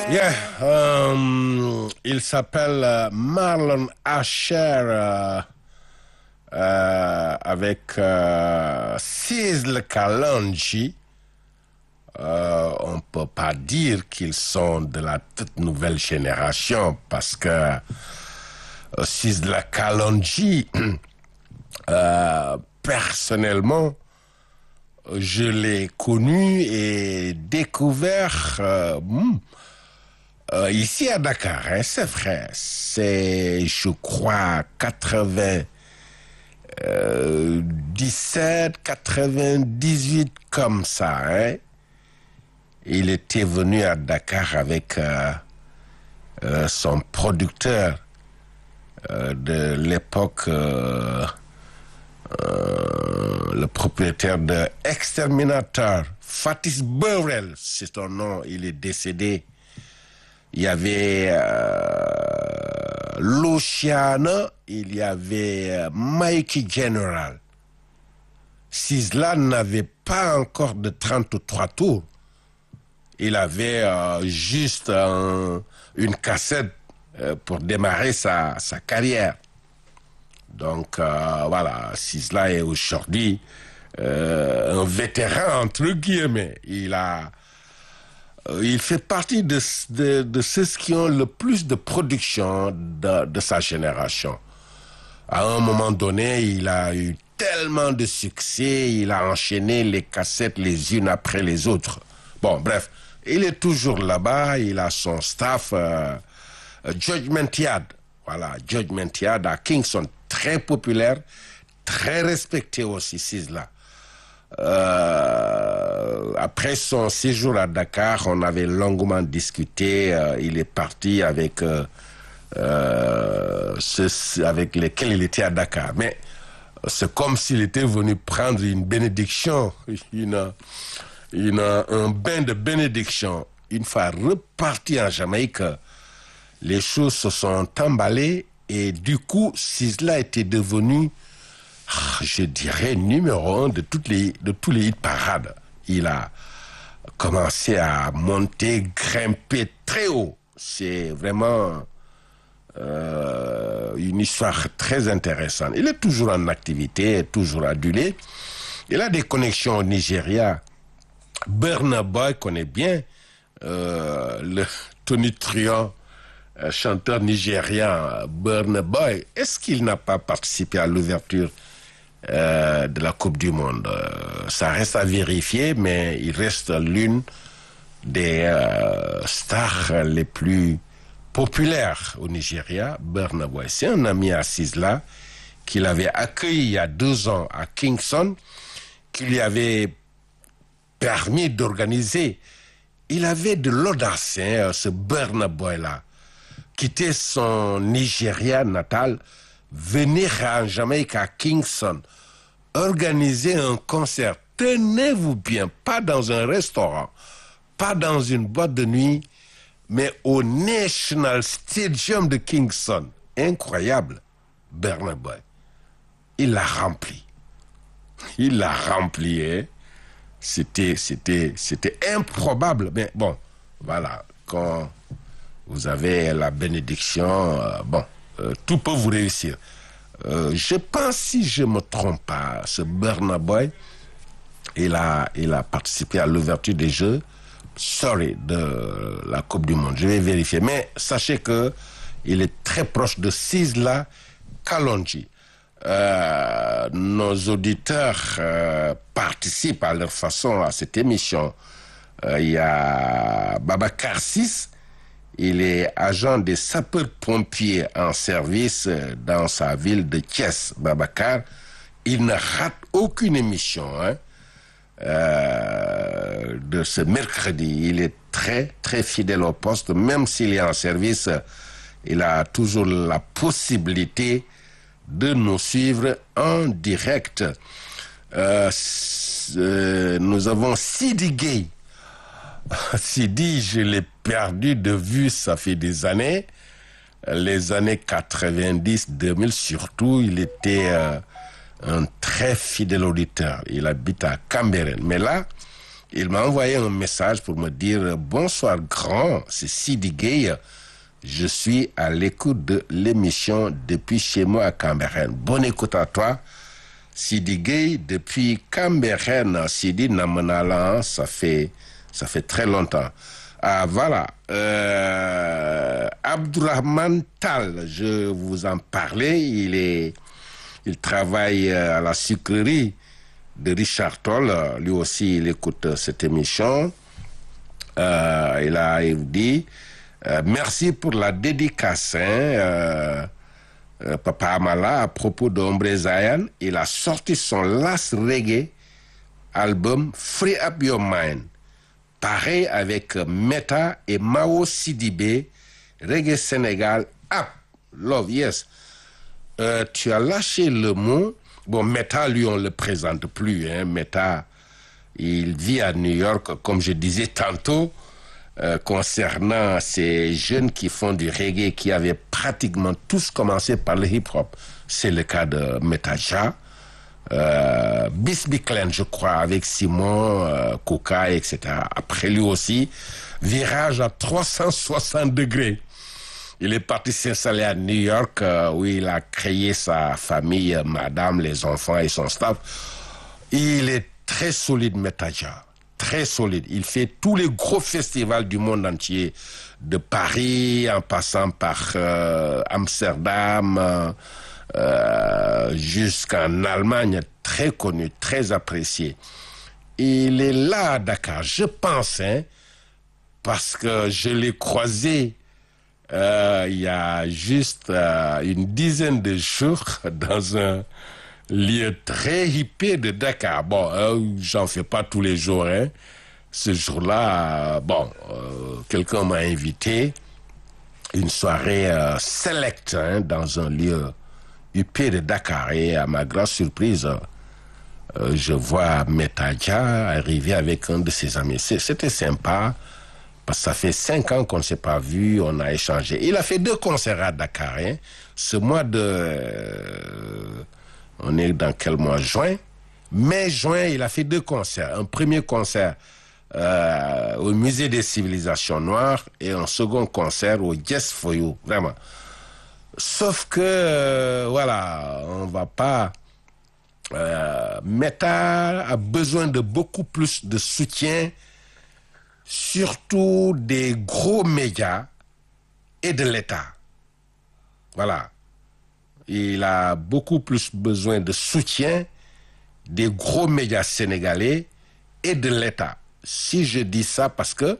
Yeah, il s'appelle Marlon Asher avec Sizzle Kalonji. On peut pas dire qu'ils sont de la toute nouvelle génération parce que Sizzle Kalonji, personnellement, je l'ai connu et découvert ici à Dakar, hein, c'est vrai. C'est, je crois, 97, 98 comme ça. Hein. Il était venu à Dakar avec son producteur de l'époque, le propriétaire de Exterminator, Fatis Burrell, c'est son nom, il est décédé. Il y avait Luciano, il y avait Mikey General. Sizzla n'avait pas encore de 33 tours. Il avait juste une cassette pour démarrer sa carrière. Donc voilà, Sizzla est aujourd'hui un vétéran entre guillemets. Il fait partie de ceux qui ont le plus de production de sa génération. À un moment donné, il a eu tellement de succès, il a enchaîné les cassettes les unes après les autres. Bon, bref, il est toujours là-bas, il a son staff, Judgment Yard. Voilà, Judgment Yard à Kingston, très populaire, très respecté aussi, Sizzla. Après son séjour à Dakar, on avait longuement discuté. Il est parti avec ceux avec lesquels il était à Dakar. Mais c'est comme s'il était venu prendre une bénédiction, un bain de bénédiction. Une fois reparti en Jamaïque, les choses se sont emballées et du coup, Sizzla était devenu, je dirais, numéro 1 de tous les hit parades. Il a commencé à monter, grimper très haut. C'est vraiment une histoire très intéressante. Il est toujours en activité, toujours adulé. Il a des connexions au Nigeria. Burna Boy connaît bien le tonitruant chanteur nigérian Burna Boy. Est-ce qu'il n'a pas participé à l'ouverture de la Coupe du Monde? Ça reste à vérifier, mais il reste l'une des stars les plus populaires au Nigeria, Burna Boy. C'est un ami à Sizzla qu'il avait accueilli il y a 2 ans à Kingston, qui lui avait permis d'organiser. Il avait de l'audace, hein, ce Burna Boy-là. Quitter son Nigeria natal, venir en Jamaïque à Kingston, organiser un concert. Tenez-vous bien, pas dans un restaurant, pas dans une boîte de nuit, mais au National Stadium de Kingston. Incroyable, Burna Boy. Il l'a rempli. Il l'a rempli, hein. C'était improbable, mais bon, voilà, quand vous avez la bénédiction, tout peut vous réussir. Je pense, si je ne me trompe pas, ce Burna Boy, il a participé à l'ouverture des Jeux, de la Coupe du Monde. Je vais vérifier. Mais sachez que il est très proche de Sizzla Kalonji. Nos auditeurs participent à leur façon à cette émission. Il y a Babacar Sis. Il est agent des sapeurs-pompiers en service dans sa ville de Thiès, Babacar. Il ne rate aucune émission de ce mercredi. Il est très, très fidèle au poste. Même s'il est en service, il a toujours la possibilité de nous suivre en direct. Nous avons Sidi Gay. Sidi, je l'ai perdu de vue, ça fait des années. Les années 90-2000 surtout, il était un très fidèle auditeur. Il habite à Cambérène. Mais là, Il m'a envoyé un message pour me dire « Bonsoir grand, c'est Sidi Gueye. Je suis à l'écoute de l'émission depuis chez moi à Cambérène. Bonne écoute à toi. Sidi Gueye depuis Cambérène. Sidi Namanala, ça fait très longtemps. » Ah, voilà. Abdourahman Tal, je vous en parlais. Il travaille à la sucrerie de Richard Toll. Lui aussi, il écoute cette émission. Il dit merci pour la dédicace, Papa Amala, à propos d'Ombre Zayan. Il a sorti son last reggae album Free Up Your Mind. Pareil avec Meta et Mao Sidibé, Reggae Sénégal, Up, Love, yes. Tu as lâché le mot. Bon, Meta, lui, on ne le présente plus. Meta, il vit à New York, comme je disais tantôt, concernant ces jeunes qui font du reggae, qui avaient pratiquement tous commencé par le hip-hop. C'est le cas de Metaja. Bisbee Clan, je crois, avec Simon, Koka, etc. Après lui aussi, virage à 360 degrés. Il est parti s'installer à New York, où il a créé sa famille, madame, les enfants et son staff. Il est très solide, Metaja. Très solide. Il fait tous les gros festivals du monde entier, de Paris, en passant par Amsterdam, jusqu'en Allemagne, très connu, très apprécié. Il est là à Dakar, je pense, parce que je l'ai croisé il y a juste une dizaine de jours dans un lieu très hippé de Dakar. Bon, j'en fais pas tous les jours. Ce jour-là, quelqu'un m'a invité une soirée select dans un lieu huppé de Dakar. Et à ma grande surprise, je vois Metaja arriver avec un de ses amis. C'était sympa, parce que ça fait 5 ans qu'on ne s'est pas vu, on a échangé. Il a fait 2 concerts à Dakar. Ce mois on est dans quel mois? Juin. Mai-juin, il a fait 2 concerts. Un premier concert au Musée des Civilisations Noires et un second concert au Yes For You, vraiment. Sauf que, voilà, on va pas... Meta a besoin de beaucoup plus de soutien, surtout des gros médias et de l'État. Voilà. Il a beaucoup plus besoin de soutien des gros médias sénégalais et de l'État. Si je dis ça parce que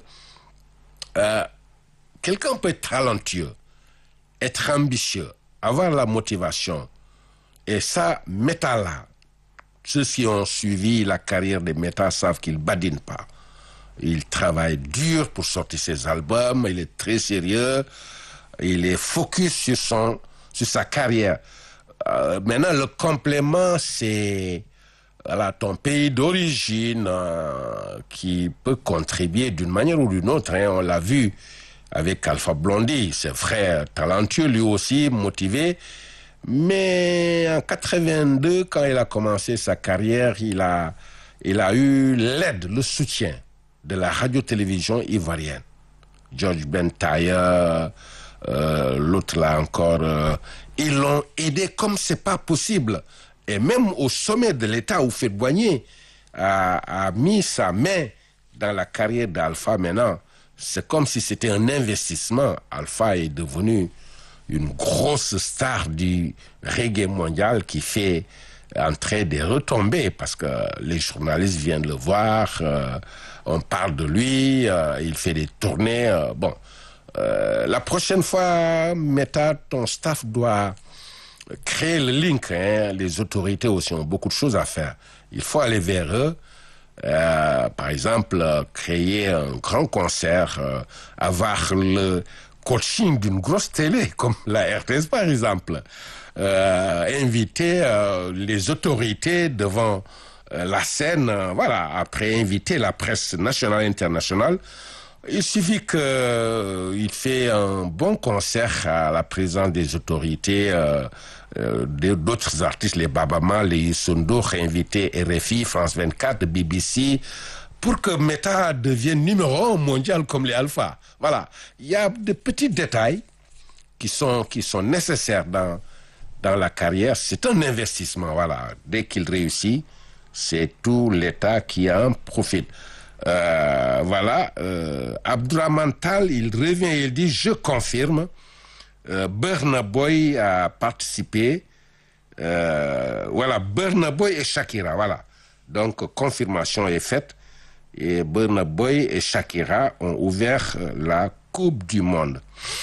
quelqu'un peut être talentueux, être ambitieux, avoir la motivation. Et ça, Meta là, ceux qui ont suivi la carrière de Meta savent qu'il ne badine pas. Il travaille dur pour sortir ses albums, il est très sérieux, il est focus sur sa carrière. Maintenant, le complément, c'est ton pays d'origine qui peut contribuer d'une manière ou d'une autre. On l'a vu avec Alpha Blondy, c'est vrai, talentueux lui aussi, motivé. Mais en 82, quand il a commencé sa carrière, il a eu l'aide, le soutien de la radio-télévision ivoirienne. George Bentaille, l'autre là encore, ils l'ont aidé comme c'est pas possible. Et même au sommet de l'État, où Houphouët-Boigny a mis sa main dans la carrière d'Alpha maintenant, c'est comme si c'était un investissement. Alpha est devenu une grosse star du reggae mondial qui fait entrer des retombées parce que les journalistes viennent le voir, on parle de lui, il fait des tournées. La prochaine fois, Meta, ton staff doit créer le link. Les autorités aussi ont beaucoup de choses à faire. Il faut aller vers eux. Par exemple, créer un grand concert, avoir le coaching d'une grosse télé, comme la RTS par exemple, inviter les autorités devant la scène, voilà, après inviter la presse nationale et internationale. Il suffit qu'il fait un bon concert à la présence des autorités, d'autres artistes, les Babama, les Yusundour, invités RFI, France 24, BBC, pour que Meta devienne numéro 1 mondial comme les Alpha. Voilà. Il y a de petits détails qui sont nécessaires dans la carrière. C'est un investissement. Voilà. Dès qu'il réussit, c'est tout l'État qui en profite. Voilà. Abdourahmane Tall, il revient et il dit, je confirme, Burna Boy a participé. Voilà, Burna Boy et Shakira, voilà. Donc, confirmation est faite. Et Burna Boy et Shakira ont ouvert la Coupe du Monde.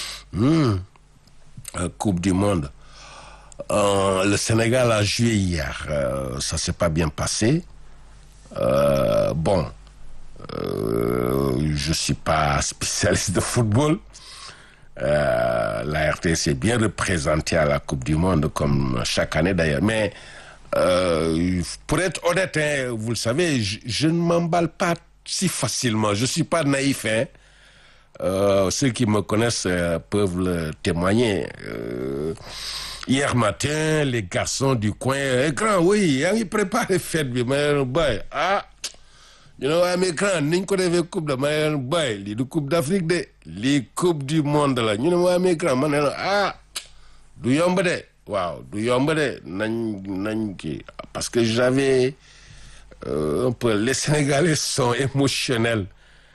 Coupe du Monde. Le Sénégal a joué hier. Ça ne s'est pas bien passé. Bon, je ne suis pas spécialiste de football. La RTS est bien représentée à la Coupe du Monde, comme chaque année d'ailleurs. Mais pour être honnête, hein, vous le savez, je ne m'emballe pas si facilement. Je ne suis pas naïf. Hein. Ceux qui me connaissent peuvent le témoigner. Hier matin, les garçons du coin, grand, oui, ils préparent les fêtes, mais boy, you know, mais grand, nous connaissons coupe de mais boy, les coupe d'Afrique de, les coupes du monde là, you know, mais grand, du yomb de, wow, du yomb de, parce que j'avais un peu, les Sénégalais sont émotionnels.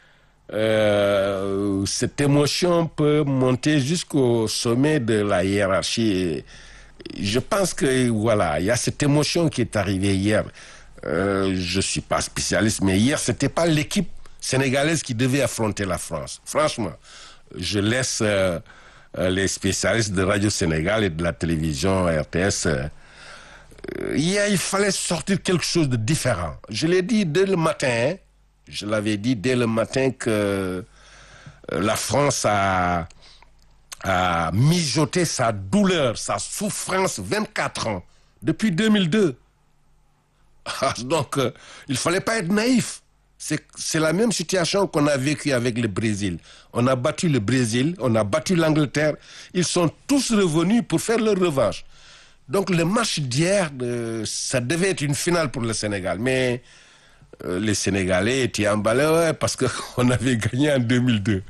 Cette émotion peut monter jusqu'au sommet de la hiérarchie. Je pense que voilà, il y a cette émotion qui est arrivée hier. Je suis pas spécialiste, mais hier c'était pas l'équipe sénégalaise qui devait affronter la France. Franchement, je laisse les spécialistes de Radio Sénégal et de la télévision RTS. Hier, il fallait sortir quelque chose de différent. Je l'ai dit dès le matin. Hein. Je l'avais dit dès le matin que la France a mijoté sa douleur, sa souffrance 24 ans, depuis 2002. Donc, il ne fallait pas être naïf. C'est la même situation qu'on a vécue avec le Brésil. On a battu le Brésil, on a battu l'Angleterre. Ils sont tous revenus pour faire leur revanche. Donc, le match d'hier, ça devait être une finale pour le Sénégal. Mais les Sénégalais étaient emballés ouais, parce qu'on avait gagné en 2002.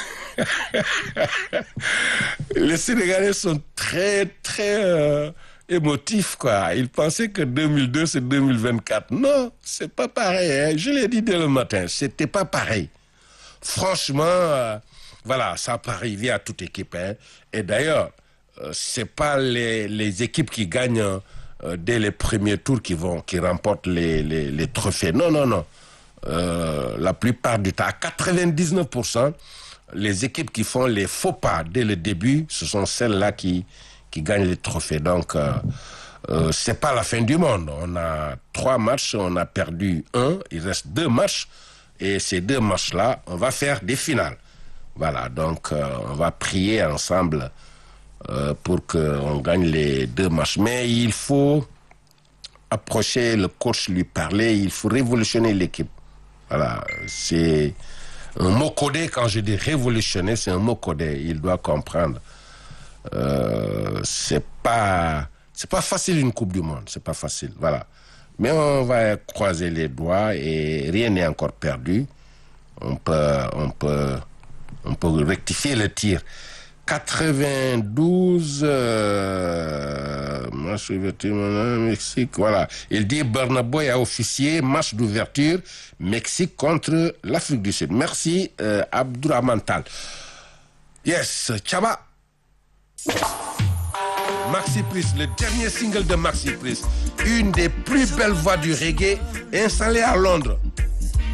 Les Sénégalais sont très, très émotifs, quoi. Ils pensaient que 2002, c'est 2024. Non, c'est pas pareil. Hein. Je l'ai dit dès le matin, c'était pas pareil. Franchement, voilà, ça peut arriver à toute équipe. Hein. Et d'ailleurs, c'est pas les équipes qui gagnent dès les premiers tours qui remportent les trophées. Non, non, non. La plupart du temps, à 99%, les équipes qui font les faux pas dès le début, ce sont celles-là qui gagnent les trophées. Donc, c'est pas la fin du monde. On a 3 matchs, on a perdu 1, il reste 2 matchs. Et ces 2 matchs-là, on va faire des finales. Voilà, donc on va prier ensemble pour qu'on gagne les 2 matchs. Mais il faut approcher le coach, lui parler, il faut révolutionner l'équipe. Voilà, c'est un mot codé. Quand je dis révolutionner, c'est un mot codé. Il doit comprendre. C'est pas facile une Coupe du Monde, c'est pas facile. Voilà. Mais on va croiser les doigts et rien n'est encore perdu. On peut rectifier le tir. 92 match d'ouverture Mexique, voilà. Il dit Burna Boy a officié match d'ouverture Mexique contre l'Afrique du Sud. Merci Abdourahmane Tall. Yes, Chaba. Maxi Priest, le dernier single de Maxi Priest, une des plus belles voix du reggae, installée à Londres.